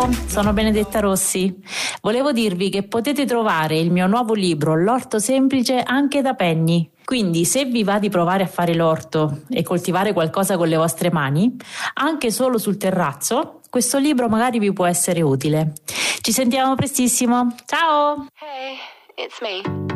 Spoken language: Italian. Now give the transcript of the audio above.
Ciao, sono Benedetta Rossi. Volevo dirvi che potete trovare il mio nuovo libro L'orto semplice anche da Penny. Quindi se vi va di provare a fare l'orto e coltivare qualcosa con le vostre mani, anche solo sul terrazzo, questo libro magari vi può essere utile. Ci sentiamo prestissimo. Ciao! Hey, it's me.